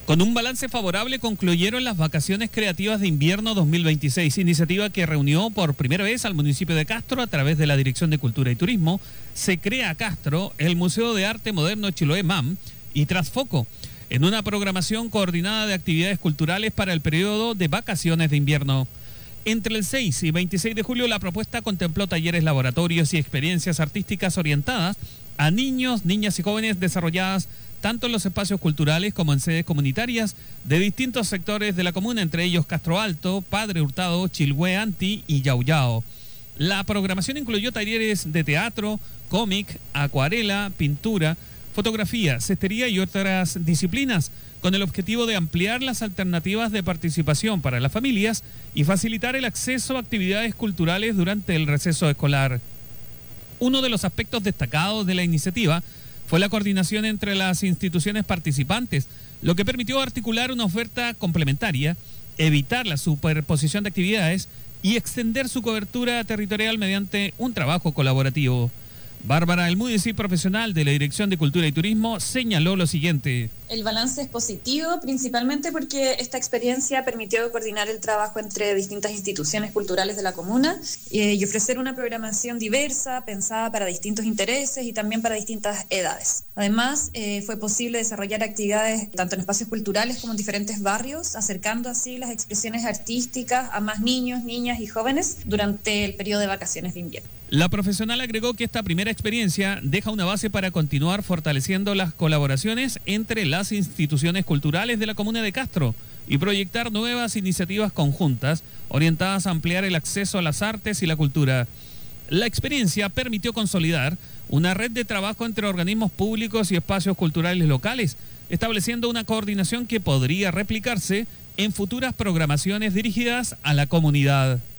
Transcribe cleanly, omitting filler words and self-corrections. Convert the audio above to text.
Con un balance favorable concluyeron las vacaciones creativas de invierno 2026, iniciativa que reunió por primera vez al municipio de Castro a través de la Dirección de Cultura y Turismo. Se crea Castro, el Museo de Arte Moderno Chiloé MAM y Trasfoco, en una programación coordinada de actividades culturales para el periodo de vacaciones de invierno. Entre el 6 y 26 de julio la propuesta contempló talleres, laboratorios y experiencias artísticas orientadas a niños, niñas y jóvenes desarrolladas tanto en los espacios culturales como en sedes comunitarias de distintos sectores de la comuna, entre ellos Castro Alto, Padre Hurtado, Chilhue Anti y Yauyao. La programación incluyó talleres de teatro, cómic, acuarela, pintura, fotografía, cestería y otras disciplinas, con el objetivo de ampliar las alternativas de participación para las familias y facilitar el acceso a actividades culturales durante el receso escolar. Uno de los aspectos destacados de la iniciativa fue la coordinación entre las instituciones participantes, lo que permitió articular una oferta complementaria, evitar la superposición de actividades y extender su cobertura territorial mediante un trabajo colaborativo. Bárbara Almudici, profesional de la Dirección de Cultura y Turismo, señaló lo siguiente. El balance es positivo, principalmente porque esta experiencia permitió coordinar el trabajo entre distintas instituciones culturales de la comuna y ofrecer una programación diversa, pensada para distintos intereses y también para distintas edades. Además, fue posible desarrollar actividades tanto en espacios culturales como en diferentes barrios, acercando así las expresiones artísticas a más niños, niñas y jóvenes durante el periodo de vacaciones de invierno. La profesional agregó que esta primera experiencia deja una base para continuar fortaleciendo las colaboraciones entre las instituciones culturales de la comuna de Castro y proyectar nuevas iniciativas conjuntas orientadas a ampliar el acceso a las artes y la cultura. La experiencia permitió consolidar una red de trabajo entre organismos públicos y espacios culturales locales, estableciendo una coordinación que podría replicarse en futuras programaciones dirigidas a la comunidad.